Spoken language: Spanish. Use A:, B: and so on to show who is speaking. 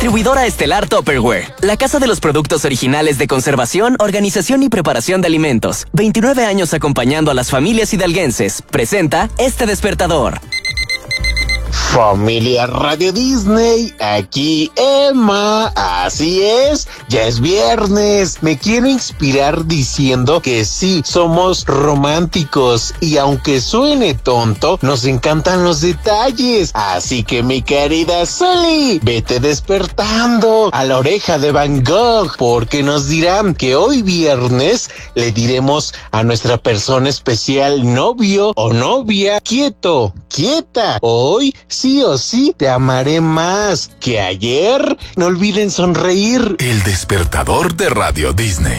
A: Distribuidora estelar Tupperware, la casa de los productos originales de conservación, organización y preparación de alimentos. 29 años acompañando a las familias hidalguenses. Presenta este despertador.
B: Familia Radio Disney, aquí Emma, así es, ya es viernes. Me quiero inspirar diciendo que sí, somos románticos y aunque suene tonto, nos encantan los detalles. Así que mi querida Sally, vete despertando a la oreja de Van Gogh, porque nos dirán que hoy viernes le diremos a nuestra persona especial, novio o novia, quieto, quieta, hoy sí o sí te amaré más que ayer. No olviden sonreír.
C: El despertador de Radio Disney.